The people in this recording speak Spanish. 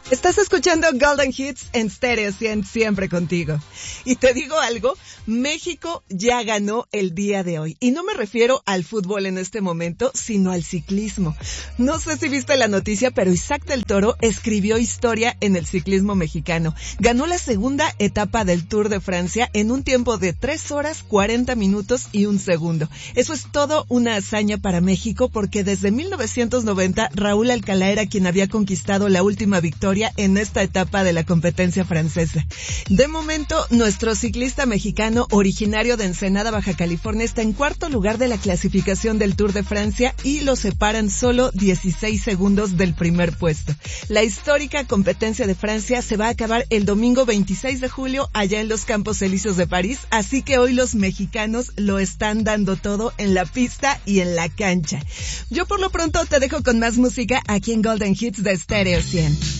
Estás escuchando Golden Hits en Stereo 100, siempre contigo. Y te digo algo, México ya ganó el día de hoy. Y no me refiero al fútbol en este momento, sino al ciclismo. No sé si viste la noticia, pero Isaac del Toro escribió historia en el ciclismo mexicano. Ganó la segunda etapa del Tour de Francia en un tiempo de 3 horas, 40 minutos y 1 segundo. Eso es todo una hazaña para México, porque desde 1990 Raúl Alcalá era quien había conquistado la última victoria en esta etapa de la competencia francesa. De momento, nuestro ciclista mexicano originario de Ensenada, Baja California, está en cuarto lugar de la clasificación del Tour de Francia y lo separan solo 16 segundos del primer puesto. La histórica competencia de Francia se va a acabar el domingo 26 de julio allá en los Campos Elíseos de París, así que hoy los mexicanos lo están dando todo en la pista y en la cancha. Yo por lo pronto te dejo con más música aquí en Golden Hits de Stereo 100.